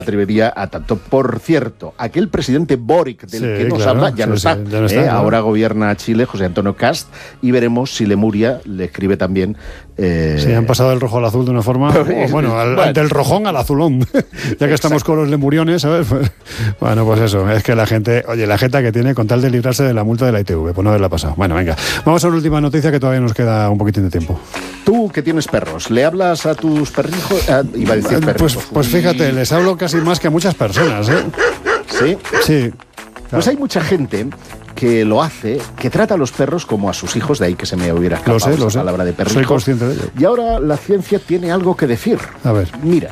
atrevería a tanto. Por cierto, aquel presidente Boric del que nos habla ya no está. Ya no está, ahora gobierna Chile José Antonio Cast y veremos si Lemuria le escribe también. Sí, han pasado del rojo al azul de una forma. Del rojón al azulón. Ya que estamos con los lemuriones, ¿sabes? Bueno, pues eso. Es que la gente, la jeta que tiene con tal de librarse de la multa de la ITV, por no haberla pasado. Bueno, venga. Vamos a la última noticia que todavía nos queda un poquitín de tiempo. Tú que tienes perros, ¿le hablas a tus perrijos? Iba a decir perrijos. Pues fíjate, les hablo casi más que a muchas personas, ¿eh? ¿Sí? Sí. Claro. Pues hay mucha gente que lo hace, que trata a los perros como a sus hijos, de ahí que se me hubiera escapado esa palabra de perrijo. Soy consciente de ello. Y ahora la ciencia tiene algo que decir. A ver. Mira,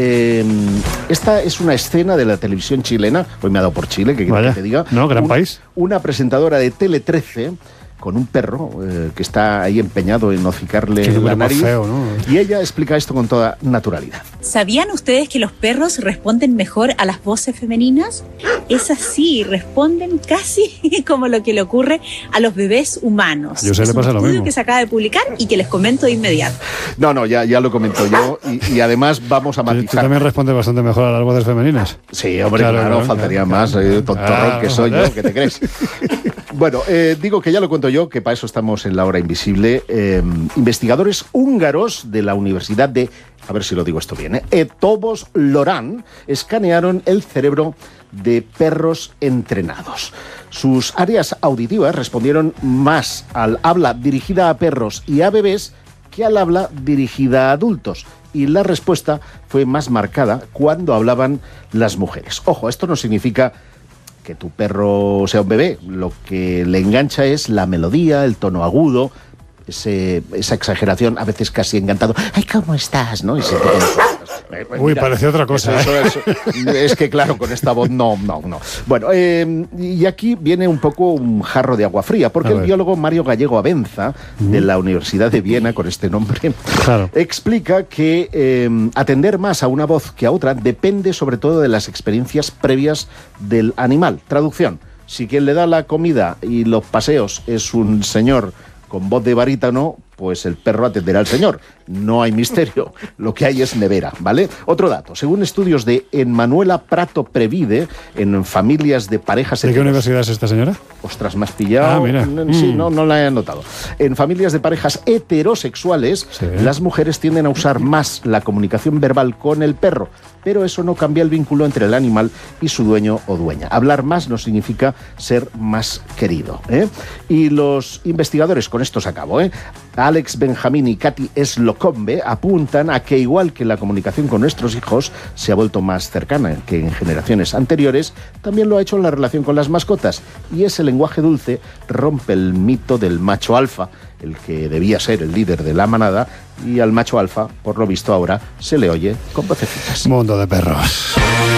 esta es una escena de la televisión chilena, hoy me ha dado por Chile, que quiero que te diga. No, gran país. Una presentadora de Tele 13 con un perro que está ahí empeñado en hocicarle la nariz. Feo, ¿no? Y ella explica esto con toda naturalidad. ¿Sabían ustedes que los perros responden mejor a las voces femeninas? Es así, responden casi como lo que le ocurre a los bebés humanos. Yo sé, le pasa lo mismo. Es un estudio que se acaba de publicar y que les comento de inmediato. No, ya lo comento yo y además vamos a matizar. Tú también respondes bastante mejor a las voces femeninas. Sí, hombre, claro faltaría más, tontorrón que soy yo, ¿qué te crees? Bueno, digo que ya lo cuento yo, que para eso estamos en La Hora Invisible. Investigadores húngaros de la Universidad de, a ver si lo digo esto bien, Tobos Lorán, escanearon el cerebro de perros entrenados. Sus áreas auditivas respondieron más al habla dirigida a perros y a bebés que al habla dirigida a adultos. Y la respuesta fue más marcada cuando hablaban las mujeres. Ojo, esto no significa que tu perro sea un bebé. Lo que le engancha es la melodía, el tono agudo, esa exageración, a veces casi encantado. ¡Ay, cómo estás! ¿No? Y se Uy, parecía otra cosa. Eso, es que claro, con esta voz no. Bueno, y aquí viene un poco un jarro de agua fría, porque el biólogo Mario Gallego Abenza, de la Universidad de Viena, con este nombre, explica que atender más a una voz que a otra depende sobre todo de las experiencias previas del animal. Traducción: si quien le da la comida y los paseos es un señor con voz de barítono, pues el perro atenderá al señor. No hay misterio. Lo que hay es nevera, ¿vale? Otro dato. Según estudios de Emanuela Prato Previde, en familias de parejas... ¿De qué universidad es esta señora? Ostras, me has pillado. Mira. Sí, no la he anotado. En familias de parejas heterosexuales, las mujeres tienden a usar más la comunicación verbal con el perro, pero eso no cambia el vínculo entre el animal y su dueño o dueña. Hablar más no significa ser más querido, ¿eh? Y los investigadores, con esto se acabó, Alex Benjamín y Katy Slocombe apuntan a que, igual que la comunicación con nuestros hijos se ha vuelto más cercana que en generaciones anteriores, también lo ha hecho en la relación con las mascotas. Y ese lenguaje dulce rompe el mito del macho alfa, el que debía ser el líder de la manada, y al macho alfa, por lo visto ahora, se le oye con vocecitas. Mundo de perros.